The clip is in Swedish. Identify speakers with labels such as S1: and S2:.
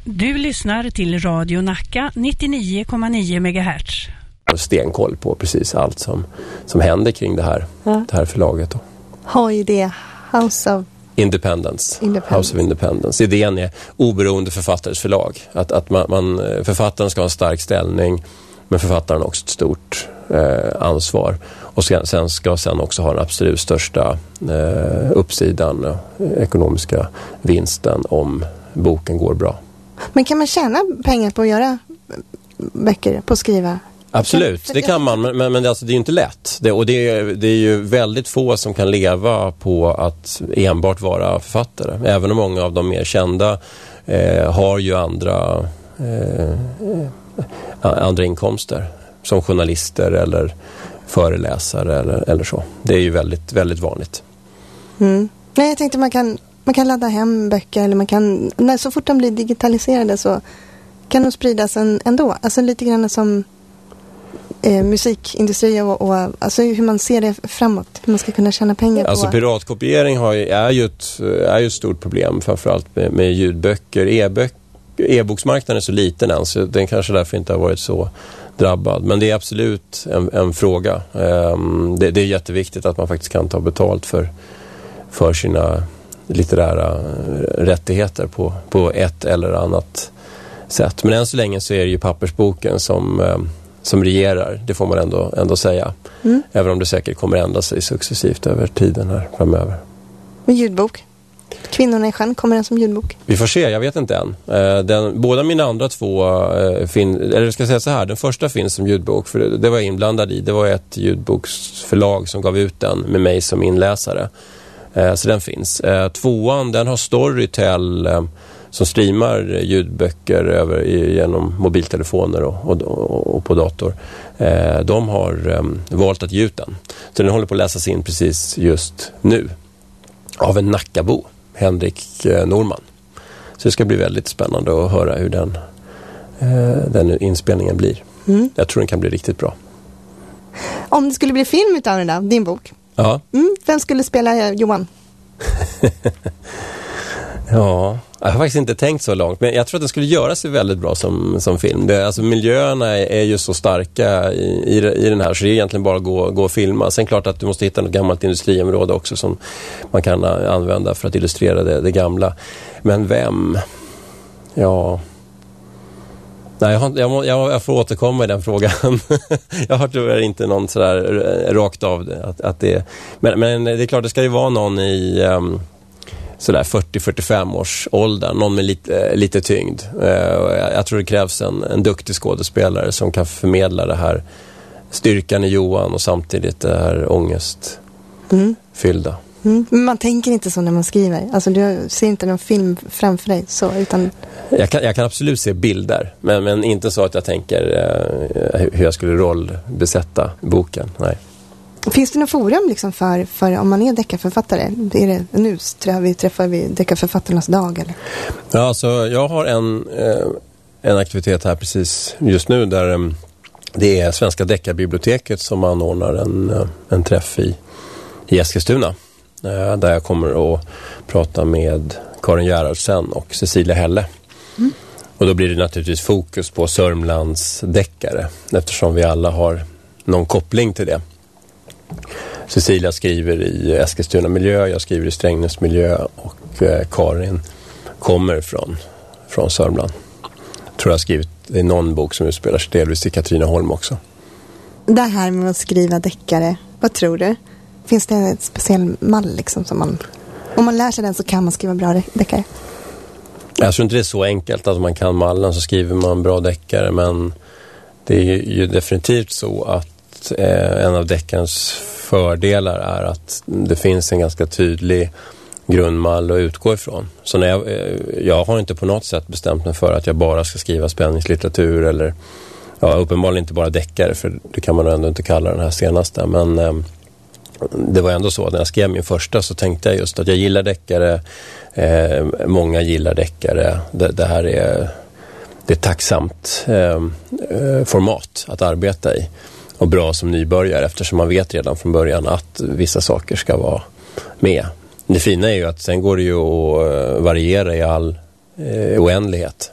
S1: Du lyssnar till Radio Nacka 99,9 MHz.
S2: Stenkoll på precis allt som händer kring det här förlaget. Då.
S3: Har ju det House of
S2: Independence. House of Independence. Idén är oberoende författares förlag. Att författaren ska ha en stark ställning, men författaren har också ett stort ansvar. Och sen ska också ha den absolut största uppsidan, ekonomiska vinsten om boken går bra.
S3: Men kan man tjäna pengar på att göra böcker, på att skriva?
S2: Absolut, det kan man, men det är ju inte lätt. Det är ju väldigt få som kan leva på att enbart vara författare. Även om många av de mer kända har ju andra inkomster. Som journalister eller föreläsare eller så. Det är ju väldigt, väldigt vanligt.
S3: Mm. Nej, jag tänkte man kan ladda hem böcker, eller så fort de blir digitaliserade så kan de spridas ändå. Alltså lite grann som musikindustri och alltså hur man ser det framåt. Hur man ska kunna tjäna pengar på.
S2: Alltså piratkopiering är ju ett stort problem, framförallt med ljudböcker. E-boksmarknaden är så liten än, så den kanske därför inte har varit så drabbad. Men det är absolut en fråga. Det är jätteviktigt att man faktiskt kan ta betalt för sina litterära rättigheter på ett eller annat sätt. Men än så länge så är det ju pappersboken som regerar. Det får man ändå säga. Mm. Även om det säkert kommer ändra sig successivt över tiden här framöver.
S3: Med ljudbok? Kvinnorna i sjön, kommer den som ljudbok?
S2: Vi får se, jag vet inte än. Båda mina andra två eller ska jag säga så här, den första finns som ljudbok, för det var jag inblandad i. Det var ett ljudboksförlag som gav ut den med mig som inläsare. Så den finns. Tvåan, den har Storytel som streamar ljudböcker genom mobiltelefoner och på dator. De har valt att ge ut den. Så den håller på att läsas in precis just nu av en Nackabo, Henrik Norman. Så det ska bli väldigt spännande att höra hur den inspelningen blir. Mm. Jag tror den kan bli riktigt bra.
S3: Om det skulle bli film utav den där, din bok.
S2: Ja.
S3: Vem skulle spela Johan?
S2: Ja, jag har faktiskt inte tänkt så långt. Men jag tror att den skulle göra sig väldigt bra som film. Alltså miljöerna är ju så starka i den här, så det är egentligen bara att gå och filma. Sen klart att du måste hitta något gammalt industriområde också som man kan använda för att illustrera det gamla. Men vem? Ja... Nej, jag får återkomma i den frågan. Jag har tyvärr inte någon sådär rakt av det. Att det men det är klart, det ska ju vara någon i sådär 40-45 års ålder. Någon med lite tyngd. Jag tror det krävs en duktig skådespelare som kan förmedla det här styrkan i Johan och samtidigt det här ångestfyllda.
S3: Mm. Men man tänker inte så när man skriver. Alltså du ser inte någon film framför dig så, utan...
S2: Jag kan absolut se bilder, men inte så att jag tänker hur jag skulle rollbesätta boken. Nej.
S3: Finns det något forum liksom för om man är deckarförfattare? Är det nu träffar vi deckarförfattarnas dag eller?
S2: Ja, alltså jag har en aktivitet här precis just nu där det är Svenska deckarbiblioteket som anordnar en träff i Eskilstuna. Där jag kommer att prata med Karin Gerhardsen och Cecilia Helle. Mm. Och då blir det naturligtvis fokus på Sörmlands deckare, eftersom vi alla har någon koppling till det. Cecilia skriver i Eskilstuna miljö, jag skriver i Strängnäs miljö och Karin kommer från Sörmland. Jag tror jag har skrivit i någon bok som utspelar sig delvis i Katrineholm också.
S3: Det här med att skriva deckare, vad tror du? Finns det en speciell mall liksom som om man lär sig den så kan man skriva bra deckare?
S2: Jag tror inte det är så enkelt att man kan mallen så skriver man bra deckare, men det är ju definitivt så att en av deckarens fördelar är att det finns en ganska tydlig grundmall att utgå ifrån. Så när jag har inte på något sätt bestämt mig för att jag bara ska skriva spänningslitteratur eller uppenbarligen inte bara deckare, för det kan man ändå inte kalla den här senaste, men det var ändå så att när jag skrev min första så tänkte jag just att jag gillar deckare, många gillar deckare, det här är ett tacksamt format att arbeta i och bra som nybörjare, eftersom man vet redan från början att vissa saker ska vara med. Det fina är ju att sen går det ju att variera i all oändlighet.